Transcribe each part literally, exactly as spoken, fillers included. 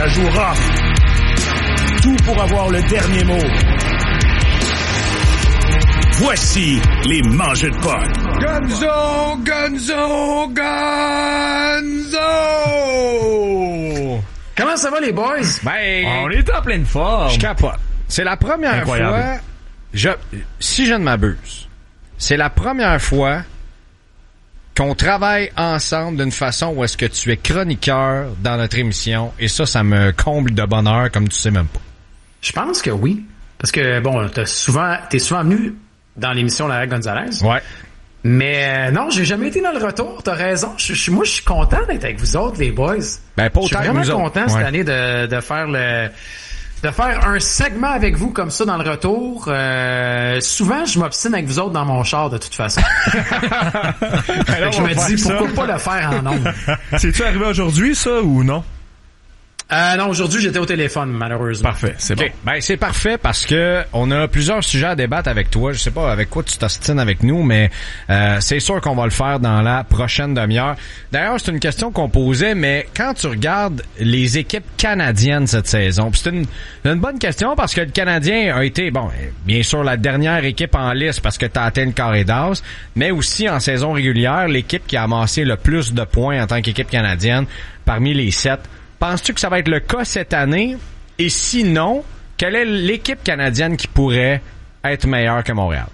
Ça joue rough. Tout pour avoir le dernier mot. Voici les mangeux de potes. Gonzo, Gonzo, Gonzo! Comment ça va les boys? Ben, on est en pleine forme. Je capote. C'est la première Incroyable. fois, je, si je ne m'abuse, c'est la première fois qu'on travaille ensemble d'une façon où est-ce que tu es chroniqueur dans notre émission, et ça, ça me comble de bonheur comme tu sais même pas. Je pense que oui. Parce que, bon, t'as souvent, t'es souvent venu dans l'émission Larry Gonzalez. Ouais. Mais euh, non, j'ai jamais été dans le retour. T'as raison. Je, je, moi, je suis content d'être avec vous autres, les boys. Ben, pas Je suis autant que vraiment nous autres. content cette Ouais. année de, de faire le... de faire un segment avec vous comme ça dans le retour. Euh, souvent, je m'obstine avec vous autres dans mon char de toute façon. Fait que je me dis, pourquoi pas le faire en ondes? C'est-tu arrivé aujourd'hui, ça, ou non? Euh, non, aujourd'hui, j'étais au téléphone, malheureusement. Parfait, c'est Okay. bon. Ben, c'est parfait parce que on a plusieurs sujets à débattre avec toi. Je sais pas avec quoi tu t'ostines avec nous, mais euh, c'est sûr qu'on va le faire dans la prochaine demi-heure. D'ailleurs, c'est une question qu'on posait, mais quand tu regardes les équipes canadiennes cette saison, puis c'est une, une bonne question parce que le Canadien a été, bon, bien sûr, la dernière équipe en liste parce que tu as atteint le carré d'as, mais aussi en saison régulière, l'équipe qui a amassé le plus de points en tant qu'équipe canadienne parmi les sept. Penses-tu que ça va être le cas cette année? Et sinon, quelle est l'équipe canadienne qui pourrait être meilleure que Montréal?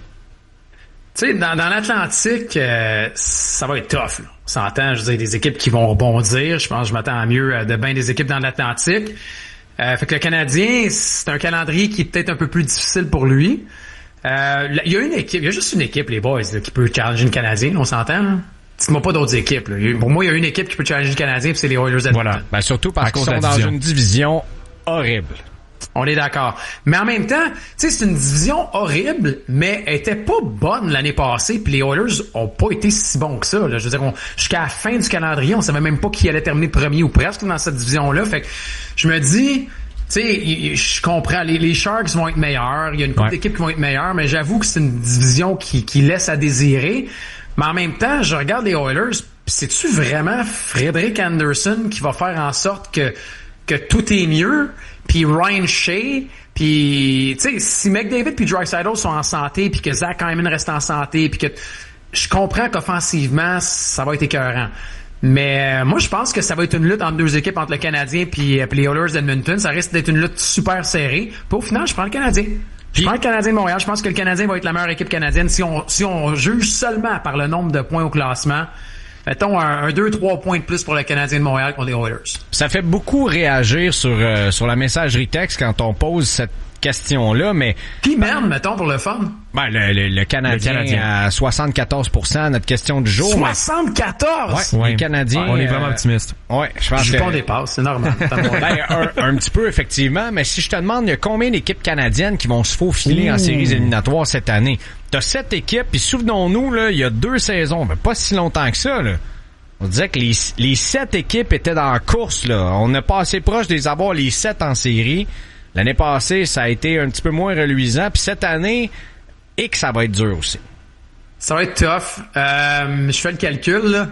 Tu sais, dans, dans l'Atlantique, euh, ça va être tough. Là. On s'entend, je veux dire, des équipes qui vont rebondir. Je pense que je m'attends à mieux euh, de bien des équipes dans l'Atlantique. Euh, fait que le Canadien, c'est un calendrier qui est peut-être un peu plus difficile pour lui. Euh, il y a une équipe, il y a juste une équipe, les boys, là, qui peut challenger le Canadien, on s'entend, là? Dites-moi pas d'autres équipes. Là. Pour moi, il y a une équipe qui peut challenger le Canadien, puis c'est les Oilers d'Edmonton. Voilà. Ben, surtout parce À qu'ils cause de sont la dans division. une division horrible. On est d'accord. Mais en même temps, tu sais, c'est une division horrible, mais elle était pas bonne l'année passée, puis les Oilers ont pas été si bons que ça. Là. Je veux dire, on, jusqu'à la fin du calendrier, on savait même pas qui allait terminer premier ou presque dans cette division-là. Fait que je me dis, tu sais, je comprends, les, les Sharks vont être meilleurs, il y a une couple Ouais. d'équipes qui vont être meilleures, mais j'avoue que c'est une division qui, qui laisse à désirer. Mais en même temps, je regarde les Oilers, pis c'est-tu vraiment Frederik Andersen qui va faire en sorte que que tout est mieux, puis Ryan Shea, puis tu sais, si McDavid puis Draisaitl sont en santé, puis que Zach Hyman reste en santé, puis que je comprends qu'offensivement ça va être écœurant. Mais euh, moi, je pense que ça va être une lutte entre deux équipes, entre le Canadien puis, euh, puis les Oilers d'Edmonton. Ça risque d'être une lutte super serrée. Puis au final, je prends le Canadien. Je prends le Canadien de Montréal. Je pense que le Canadien va être la meilleure équipe canadienne si on si on juge seulement par le nombre de points au classement. Mettons un, un deux trois points de plus pour le Canadien de Montréal contre les Oilers. Ça fait beaucoup réagir sur euh, sur la messagerie texte quand on pose cette question-là, mais Qui merde, mettons, pour le fun? ben, le, le, le Canadien, Le Canadien. à soixante-quatorze pour cent, notre question du jour. mais- soixante-quatorze! Ouais, Ouais. les Canadiens. On est euh, vraiment optimiste. Ouais, je pense Je que... pas on dépasse, c'est normal. Ben, un, un petit peu, effectivement, mais si je te demande, il y a combien d'équipes canadiennes qui vont se faufiler en séries éliminatoires cette année? T'as sept équipes, puis souvenons-nous, là, il y a deux saisons, mais pas si longtemps que ça, là. On disait que les, les sept équipes étaient dans la course, là. On n'est pas assez proche de les avoir les sept en série. L'année passée, ça a été un petit peu moins reluisant, puis cette année, et que ça va être dur aussi. Ça va être tough. Euh, je fais le calcul, là.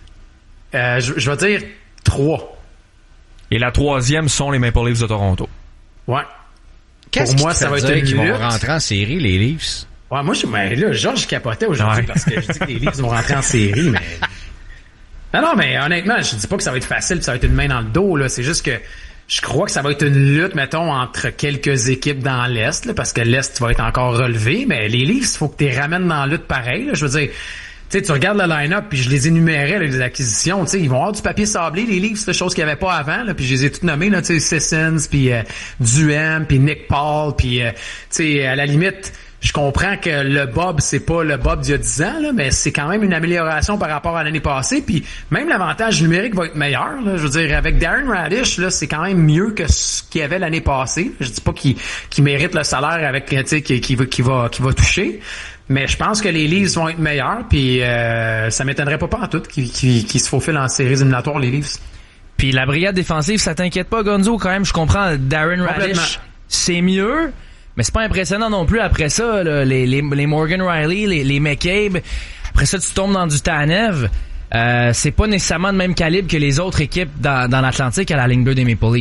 Euh, je, je vais dire trois. Et la troisième sont les Maple Leafs de Toronto. Ouais. Qu'est-ce Pour qui moi, te ça fait va être dire une qu'ils vont lutte. rentrer en série, les Leafs? Ouais, moi, je, mais là, Georges capotait aujourd'hui Ouais. parce que je dis que les Leafs vont rentrer en série, mais... Non, non, mais honnêtement, je dis pas que ça va être facile pis ça va être une main dans le dos, là. C'est juste que je crois que ça va être une lutte, mettons, entre quelques équipes dans l'Est, là, parce que l'Est va être encore relevé, mais les Leafs, il faut que tu les ramènes dans la lutte pareil, là. Je veux dire, tu sais, tu regardes le line-up, puis je les énumérais, là, les acquisitions, tu sais, ils vont avoir du papier sablé, les Leafs, c'est chose qu'il n'y avait pas avant, là, puis je les ai toutes nommées, là, tu sais, Sissons, puis euh, Duhem, puis Nick Paul, puis, euh, tu sais, à la limite... Je comprends que le Bob, c'est pas le Bob d'il y a dix ans, là, mais c'est quand même une amélioration par rapport à l'année passée. Puis même l'avantage numérique va être meilleur. Là. Je veux dire, avec Darren Radish, là, c'est quand même mieux que ce qu'il y avait l'année passée. Je dis pas qu'il, qu'il mérite le salaire avec, tu sais, qu'il, qu'il va, qu'il va, qu'il va toucher. Mais je pense que les Leafs vont être meilleurs. Puis euh, ça m'étonnerait pas pas en tout qu'ils, qu'ils, qu'ils se faufilent en séries éliminatoires, les Leafs. Puis la brigade défensive, ça t'inquiète pas, Gonzo, quand même, je comprends, Darren Complètement. Radish, c'est mieux, mais c'est pas impressionnant non plus après ça, là, les, les, les Morgan Riley, les, les McCabe, après ça tu tombes dans du Tanev, euh, c'est pas nécessairement de même calibre que les autres équipes dans, dans l'Atlantique à la ligne bleue des Maple Leafs.